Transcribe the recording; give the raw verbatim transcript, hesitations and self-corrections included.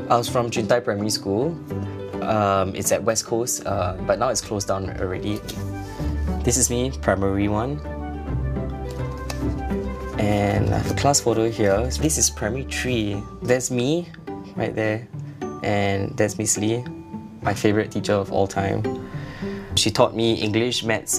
I was from Juntai Primary School. Um, it's at West Coast, uh, but now it's closed down already. This is me, primary one. And I have a class photo here. This is primary three. There's me, right there. And there's Miss Lee, my favorite teacher of all time. She taught me English, maths,